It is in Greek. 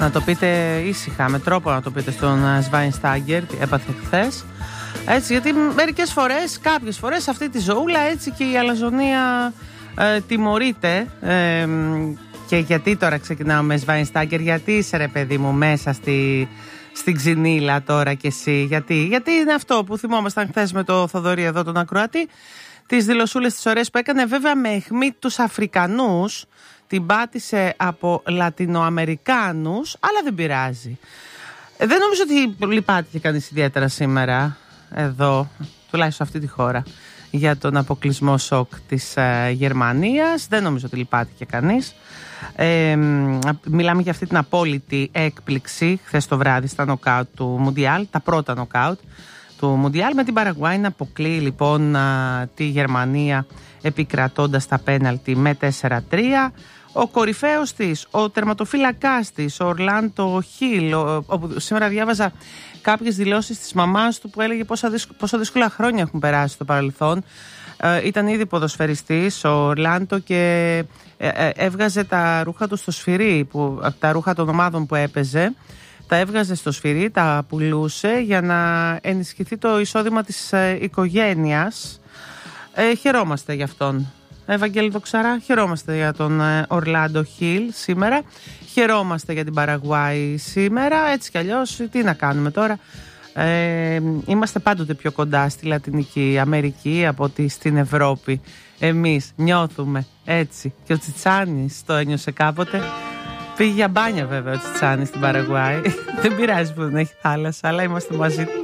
Να το πείτε ήσυχα, με τρόπο να το πείτε στον Σβάινστάγκερ, τι έπαθε χθες. Έτσι, γιατί μερικές φορές, κάποιες φορές αυτή τη ζωούλα έτσι και η αλαζονία τιμωρείται. Και γιατί τώρα ξεκινάω με Σβάινστάγκερ, γιατί είσαι ρε παιδί μου μέσα στην ξυνήλα τώρα κι εσύ, γιατί είναι αυτό που θυμόμασταν χθες με το Θοδωρή εδώ τον ακροατή, τις δηλωσούλες τις ωραίες που έκανε, βέβαια με αιχμή τους Αφρικανούς, την πάτησε από Λατινοαμερικάνους, αλλά δεν πειράζει. Δεν νομίζω ότι λυπάται κανείς ιδιαίτερα σήμερα εδώ, τουλάχιστον αυτή τη χώρα, για τον αποκλεισμό σοκ της Γερμανίας. Δεν νομίζω ότι λυπάται κανείς. Μιλάμε για αυτή την απόλυτη έκπληξη χθες το βράδυ στα νοκάουτ του Μουντιάλ, τα πρώτα νοκάουτ του Μουντιάλ, με την Παραγουάη να αποκλείει λοιπόν τη Γερμανία επικρατώντας τα πέναλτι με 4-3. Ο κορυφαίος της, ο τερματοφύλακάς της, ο Ορλάντο Χιλ, όπου σήμερα διάβαζα κάποιες δηλώσεις της μαμάς του που έλεγε πόσα δύσκολα χρόνια έχουν περάσει στο παρελθόν. Ήταν ήδη ποδοσφαιριστής ο Ορλάντο και έβγαζε τα ρούχα του στο σφυρί, τα ρούχα των ομάδων που έπαιζε, τα έβγαζε στο σφυρί, τα πουλούσε για να ενισχυθεί το εισόδημα της οικογένειας. Χαιρόμαστε για αυτόν. Ευαγγέλη Δοξαρά, χαιρόμαστε για τον Ορλάντο Χιλ σήμερα. Χαιρόμαστε για την Παραγουάη σήμερα. Έτσι κι αλλιώς, τι να κάνουμε τώρα. Είμαστε πάντοτε πιο κοντά στη Λατινική Αμερική από ότι στην Ευρώπη. Εμείς νιώθουμε έτσι. Και ο Τσιτσάνης το ένιωσε κάποτε. Πήγε για μπάνια βέβαια ο Τσιτσάνης στην Παραγουάη. Δεν πειράζει που δεν έχει θάλασσα, αλλά είμαστε μαζί.